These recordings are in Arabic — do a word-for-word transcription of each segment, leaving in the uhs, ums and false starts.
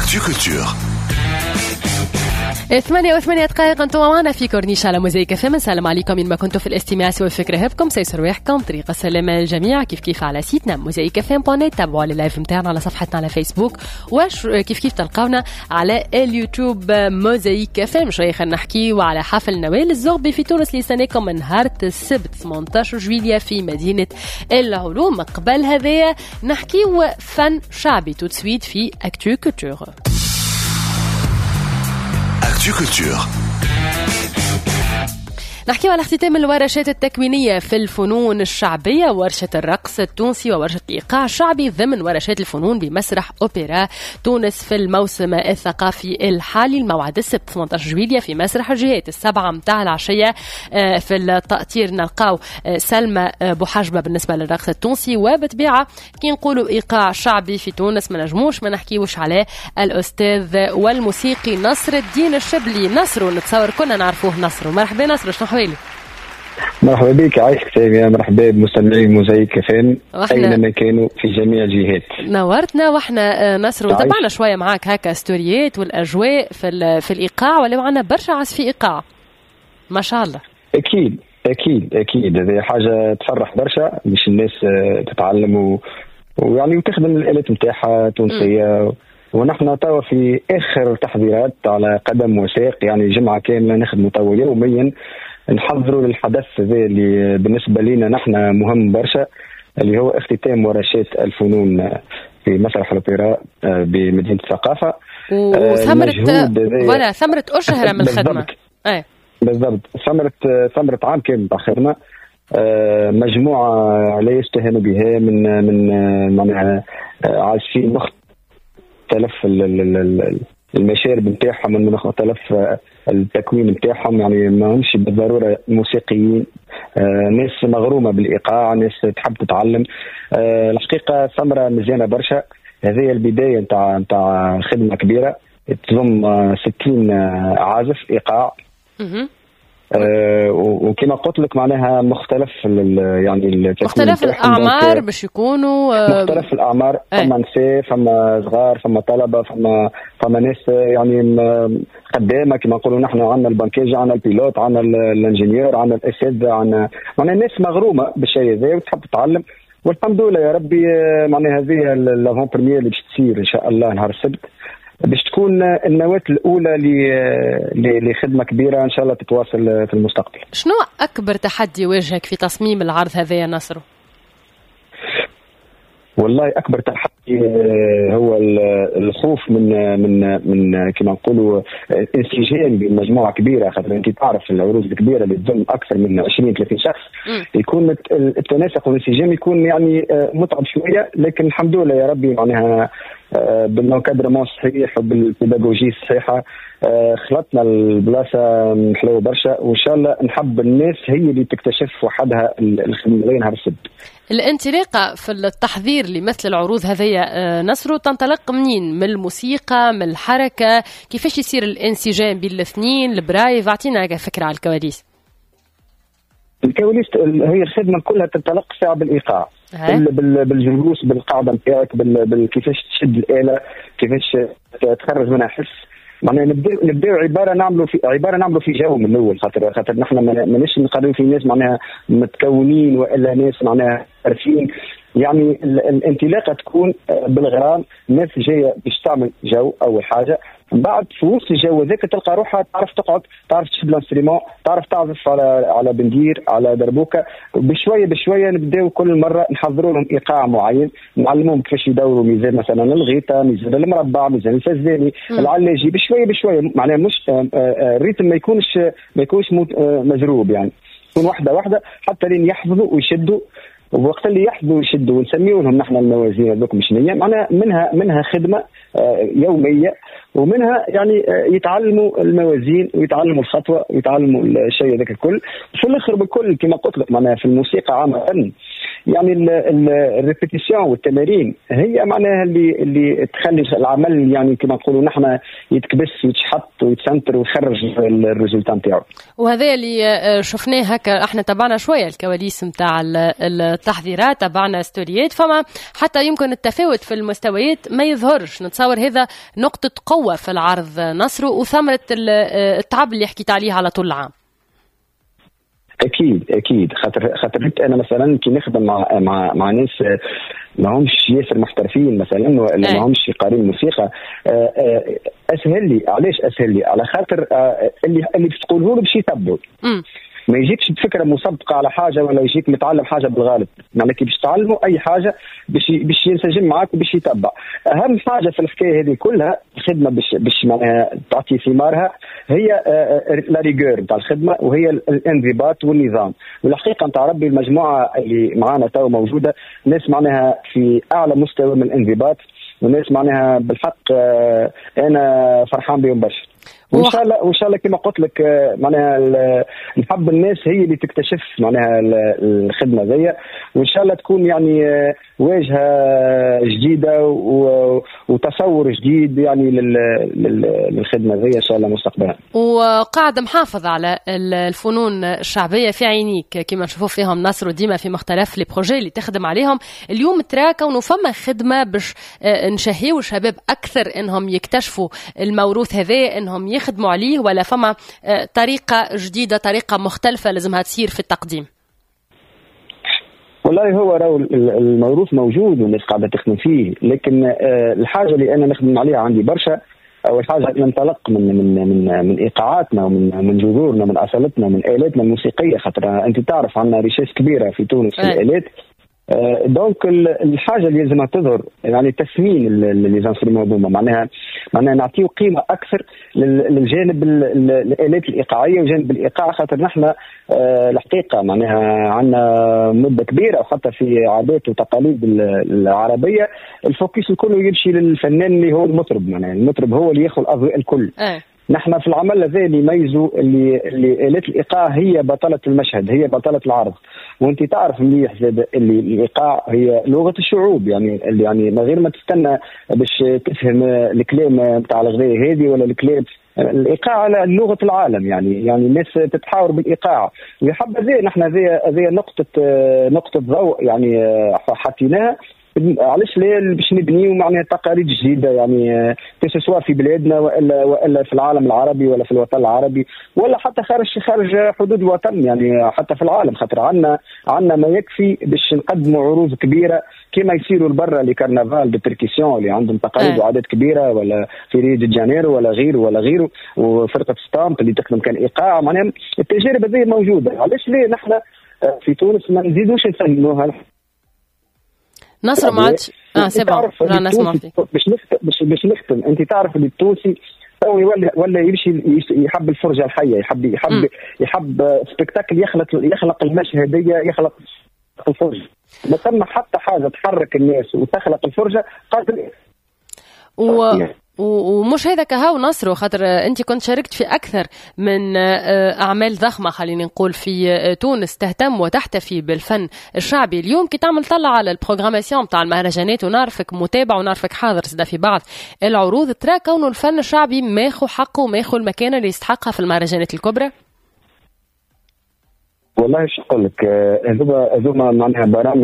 أكتو كولتور. ثمانية وثمانية دقائق أنتم معنا في كورنيش على موزايك اف ام. السلام عليكم من ما كنتوا في الاستماع سوى الفكرة هبكم سيسر ويحكم طريقة السلامة الجميع كيف كيف على سيتنا موزايك اف ام بونيت. تابعوا اللايف متاعنا على صفحتنا على فيسبوك وش كيف كيف تلقاونا على اليوتيوب موزايك اف ام. شوية خلينا نحكي وعلى حفل نوال الزغبي في تونس اللي سناكم من نهار السبت ثمانية عشر جويلية في مدينة العلوم. قبل هذا نحكي فن شعبي توتسويت في أكتو كولتور. أكتو كولتور. نحكي على اختتام الورشات التكوينية في الفنون الشعبية، ورشة الرقص التونسي وورشة الإيقاع الشعبي ضمن ورشات الفنون بمسرح أوبرا تونس في الموسم الثقافي الحالي. الموعد السبت ثمانية عشر جويلية في مسرح الجهات السبعة متاع العشية. في التأطير نلقاو سلمى بوحجبة بالنسبة للرقص التونسي، وبطبيعة كي نقولوا إيقاع شعبي في تونس ما نجموش ما نحكيوش عليه الأستاذ والموسيقي نصر الدين الشبلي. نصر نتصور كنا نعرفوه. نصر مرحبا. نصر شنو حوالي؟ مرحبا بك، عايشك سامية. مرحبا بمستمعي موزايك كفان أينما كانوا في جميع الجهات. نورتنا. واحنا نصر وتابعنا شوية معاك هكا ستوريات والأجواء في في الإيقاع، ولا معنا برشا عزف إيقاع ما شاء الله. أكيد أكيد أكيد هذه حاجة تفرح برشا مش الناس تتعلم ويعني وتخدم الآلات متاعها تونسية. ونحن توا في آخر تحضيرات على قدم وساق، يعني جمعة كاملة نخدم توا يوميا نحضروا للحدث ذا اللي بالنسبة لنا نحن مهم برشا، اللي هو اختتام ورشات الفنون في مسرح الأوبرا بمدينة الثقافة. وثمرة ولا ثمرة أشهر من الخدمة. أي بالضبط، ثمرة ثمرة عام كامل تاع خدمة. مجموعة لا يستهان بها من من من عازفين مختلف المشارب نتاعهم، من مختلف التكوين نتاعهم، يعني ما همش بالضروره موسيقيين، آه ناس مغرومه بالايقاع، ناس تحب تتعلم. آه الحقيقه ثمره مزيانه برشا. هذه البدايه نتاع نتاع خدمه كبيره تضم آه ستين آه عازف ايقاع. آه وكما قلت لك معناها مختلف يعني مختلف الاعمار باش يكونوا آه مختلف الاعمار. فما نساء، فما صغار، فما طلبه، فما فما ناس يعني خدامه كما نقولوا نحن. عندنا البنكاج، عندنا البيلوت، عندنا الانجينيور، عندنا الاساتذه، عندنا معناها ناس مغرومه بالشيء هذا وتحب تتعلم. والحمد لله يا ربي معناها هذه لافون بريمير اللي باش تصير ان شاء الله نهار السبت، باش تكون النواة الأولى لخدمة كبيرة إن شاء الله تتواصل في المستقبل. شنو أكبر تحدي واجهك في تصميم العرض هذا يا نصر؟ والله أكبر تحدي هو الخوف من من من كما نقولوا انسجام بين مجموعة كبيرة، خاطر أنت تعرف العروض الكبيرة اللي تضم أكثر من عشرين ثلاثين شخص م. يكون التناسق والانسجام يكون يعني متعب شوية، لكن الحمد لله يا ربي معناها بالمكادرمون الصحيح وبالبيداغوجي الصحيحة خلطنا البلاصة حلوة برشا، وإن شاء الله نحب الناس هي اللي تكتشف وحدها الخدمة نهار السبت. الانطلاقة في التحضير لمثل العروض هذه نصر تنطلق منين؟ من الموسيقى، من الحركة؟ كيفاش يصير الانسجام بين الاثنين؟ البرايف اعطينا فكرة على الكواليس. الكواليس هي الخدمة كلها تنطلق ساعة بالإيقاع، بالجلوس بالقاعدة نتاعك، كيفاش تشد الآلة، كيفاش تخرج منها حس. معناها نبداو نبداو عباره نعملوا في عباره نعملوا في جو من الاول، خاطر خاطر نحن ماناش نقارنوا في ناس معناها متكونين والا ناس معناها عارفين. يعني الانطلاقه تكون بالغرام، الناس جايه باش تعمل جو اول حاجه، بعد في وسط الجو ذاك تلقى روحها تعرف تقعد، تعرف تشد الانسترومون، تعرف تعزف على على بندير، على دربوكه. بشويه بشويه نبداو كل مره نحضروا لهم ايقاع معين، نعلموهم كيفاش يدوروا ميزان مثلا الغيطه، ميزان المربع، ميزان الفزاني، العلاجي، بشويه بشويه معناها مش الريتم ما يكونش ما يكونش مجروب، يعني يكون واحده واحده حتى لين يحفظوا ويشدوا. ووقت اللي يحفظوا ويشدوا ونسميوا لهم نحن الموازين هذوك مش نية، معناها منها منها خدمه يوميه، ومنها يعني يتعلموا الموازين ويتعلموا الخطوه ويتعلموا الشيء ذاك الكل. في الاخر بكل كما قلت لك معناها في الموسيقى عامه يعني الريبيتيشن والتمارين هي معناها اللي اللي تخلي العمل يعني كما نقولوا نحن يتكبس ويتحط ويتسنتر ويخرج الريزولتا نتاعو. وهذا اللي شفناه هكا، احنا تابعنا شويه الكواليس نتاع التحضيرات، تابعنا ستوريات، فما حتى يمكن التفاوت في المستويات ما يظهرش. نتصور هذا نقطه قوه في العرض نصرو وثمره التعب اللي حكيت عليه على طول العام. اكيد اكيد خاطر خاطر انا مثلا كي نخدم مع مع مع ناس ما همش ياسر محترفين مثلا ولا ما همش قارين موسيقى، اسهل لي. علاش اسهل لي؟ على خاطر اللي اللي تقوله له باش يتبعوا، ما يجيكش بفكره مسبقه على حاجه ولا يجيك متعلم حاجه بالغالب. معناها كي باش تعلموا اي حاجه باش باش ينسجم معاك وباش يتبع. اهم حاجه في الحكايه هذه كلها الخدمه باش باش معناها تعطي ثمارها هي لا ريغور نتاع الخدمه وهي الانضباط والنظام. والحقيقه نتاع ربي المجموعه اللي معانا تو موجوده ناس معناها في اعلى مستوى من الانضباط، وناس معناها بالحق انا فرحان بهم برشا. وان شاء الله وان شاء الله كما قلت لك معناها نحب الناس هي اللي تكتشف معناها الخدمه ذي، وان شاء الله تكون يعني واجهه جديده وتصور جديد يعني للخدمه ذي ان شاء الله مستقبلا. وقاعد محافظ على الفنون الشعبيه في عينيك كما نشوفوا فيهم نصر ديما في مختلف لي بروجي اللي تخدم عليهم. اليوم ترى كونه فما خدمه باش نشهيو الشباب اكثر انهم يكتشفوا الموروث هذا، انهم يخدموا عليه، ولا فما طريقة جديدة طريقة مختلفة لازمها تصير في التقديم؟ والله هو راهو الموروث موجود والناس قاعدة تخدم فيه، لكن الحاجة اللي أنا نخدم عليها عندي برشا. أول حاجة ننطلق من من من من إيقاعاتنا ومن من جذورنا من أصالتنا من آلاتنا الموسيقية، خاطر أنت تعرف عندنا ريشيس كبيرة في تونس في الآلات. دونك الحاجه اللي لازمها تظهر يعني تسمين اللي زانسريمون هذوما، معناها معناها نعطيو قيمه اكثر للجانب الالات الايقاعيه وجانب الايقاع، خاطر نحن الحقيقه معناها عندنا مده كبيره وحتى في عادات وتقاليد العربيه الفوكس الكل يمشي للفنان اللي هو المطرب، معناها المطرب هو اللي ياخذ الاضواء الكل. أه. نحن في العمل هذا اللي يميزوا اللي اللي آلات الإيقاع هي بطلة المشهد، هي بطلة العرض. وانت تعرف مليح اللي الإيقاع هي لغة الشعوب، يعني اللي يعني من غير ما تستنى باش تفهم الكلام بتاع الغذاء هذه ولا الكلام، الإيقاع على لغة العالم، يعني يعني الناس تتحاور بالإيقاع. ويحب ذي نحن ذي ذي نقطة نقطة ضوء يعني حطيناها. علاش لا باش نبنيو معناها تقاليد جديده، يعني سواء في بلادنا والا والا في العالم العربي ولا في الوطن العربي ولا حتى خارج خارج حدود الوطن، يعني حتى في العالم، خاطر عندنا عندنا ما يكفي باش نقدموا عروض كبيره كما يصيروا لبرا لي كارنفال بالتركيسيون اللي عندهم تقاليد وعادات كبيره، ولا في ريو دي جانيرو ولا غيره ولا غيره، وفرقه ستامب اللي تخدم كان ايقاع. معناها التجارب هذه موجوده، علاش ليه نحن في تونس ما نزيدوش نسموها نصر ما عادش اه سي بون لا نسمع فيك باش نختم باش نختم. انت تعرف اللي التونسي ولا ولا يمشي يحب الفرجه الحيه، يحب يحب م. يحب سبيكتاكل، يخلق يخلق المشهديه، يخلق الفرجه. ما ثم حتى حاجه تحرك الناس وتخلق الفرجه قادر و... ومش هذا كهو نصر، خاطر انت كنت شاركت في اكثر من اعمال ضخمه خلينا نقول في تونس تهتم وتحتفي بالفن الشعبي. اليوم كي تعمل طلع على البروغراماسيون تاع المهرجانات ونعرفك متابع ونعرفك حاضر سدا في بعض العروض، ترى كونه الفن الشعبي ماخو حقه وماخو المكانه اللي يستحقها في المهرجانات الكبرى؟ والله شو نقول لك، هذوما هذوما معناها برامج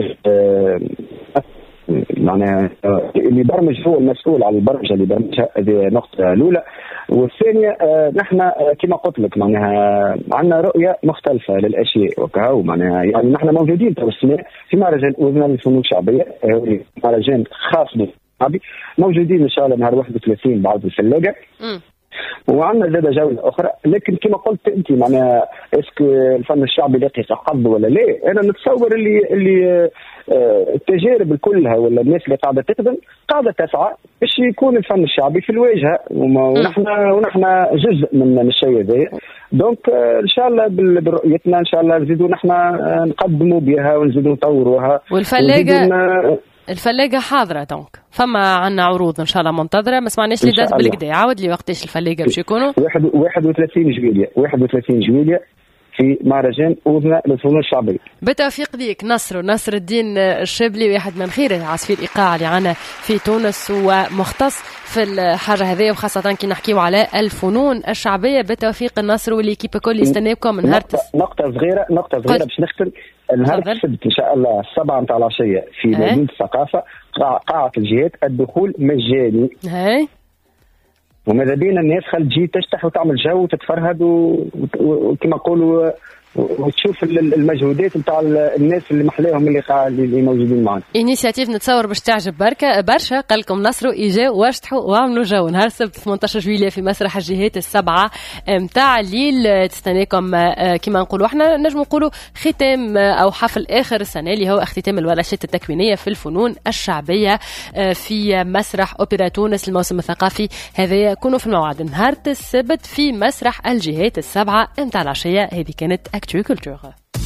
معناها اللي برمج هو المسؤول على البرمجه اللي برمجها، هذه نقطه الاولى. والثانيه آه نحن آه كما قلت لك معناها عندنا رؤيه مختلفه للاشياء وكهو، معناها يعني نحن موجودين تو السنه في مهرجان وزن الفنون الشعبيه، آه مهرجان خاص بالشعبي، موجودين ان شاء الله نهار واحد وثلاثين بعد الثلاجه، وعندنا زاد جوله اخرى. لكن كما قلت انت معناها اسكو الفن الشعبي لاقي حظه ولا لا؟ انا نتصور اللي اللي التجارب كلها ولا الناس اللي قاعده تخدم قاعده تسعى باش يكون الفن الشعبي في الواجهه، ونحن ونحن جزء من الشيء هذا. دونك ان شاء الله برؤيتنا ان شاء الله نزيدوا نحن نقدموا بها ونزيدوا نطوروها. والفلاقه الفلاقه حاضره دونك فما عنا عروض ان شاء الله منتظره، ما سمعناش لي دات بالكدا. عاود لي وقتاش الفلاقه باش يكونوا؟ واحد وثلاثين جويلية واحد وثلاثين جويلية في مهرجان أوزنا للفنون الشعبية. بالتوفيق ليك نصر نصر الدين الشبلي، واحد من خير عصفور الإيقاع اللي عنا في تونس ومختص في الحاجة هذه، وخاصة كي نحكيو على الفنون الشعبية. بالتوفيق النصر والليكيب الكل يستناكم نهار نقطة صغيرة نقطة صغيرة باش نختم. نهار السبت إن شاء الله السبعة متاع العشية في مدينة الثقافة قاعة الجهات الدخول مجاني. هاي وماذا بينا الناس خل تجي تشتح وتعمل جو وتتفرهد وكما نقولوا وتشوف المجهودات نتاع الناس اللي محلاهم اللي اللي موجودين معنا. انيشيتيف نتصور باش تعجب بركه برشا. قال لكم نصروا اجاو واشطحوا وعملوا جو نهار السبت ثمانية عشر جويلية في مسرح الجهات السبعه نتاع الليل. تستناكم كما نقولوا احنا نجم نقولوا ختام او حفل اخر السنه اللي هو اختتام الورشات التكوينيه في الفنون الشعبيه في مسرح اوبرا تونس. الموسم الثقافي هذا يكون في الموعد نهار السبت في مسرح الجهات السبعه نتاع العشيه. هذه كانت Actu Culture.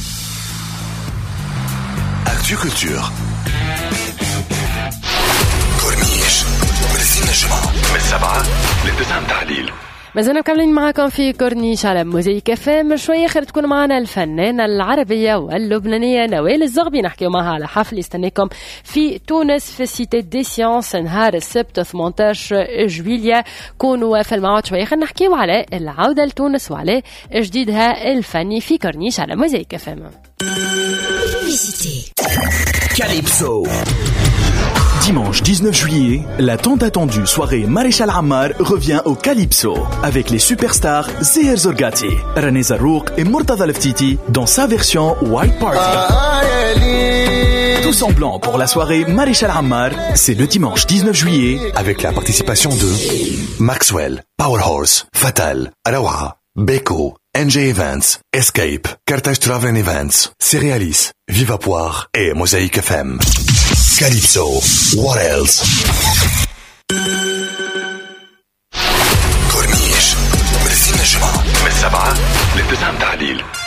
Actu Culture. كورنيش من السنة الجمعة من السبعة للتسعة متعليل. مازلنا مكملين معاكم في كورنيش على موزيك اف ام. شويه خير تكون معنا الفنانه العربيه واللبنانيه نوال الزغبي، نحكيو معها على حفل يستناكم في تونس في سيتي دي سيونس نهار السبت ثمانية عشر جويلية. كونوا في الموعد. شويه خير نحكيو على العوده لتونس وعلى جديدها الفني في كورنيش على موزيك اف ام. Calypso. Dimanche dix-neuf juillet, la tant attendue soirée Maréchal Ammar revient au Calypso avec les superstars Zeher Zorgati, René Zarouk et Murtada Leftiti dans sa version White Party. Tous en blanc pour la soirée Maréchal Ammar, c'est le dimanche dix-neuf juillet avec la participation de Maxwell, Powerhorse, Fatal, Arawa, Beko, N J Events, Escape, Carthage Travel Events, Cerealis, Viva Poire et Mosaïque F M. Calypso, what else? كورنيش من السنة الجمعة من السبعة للتسعة متعليل.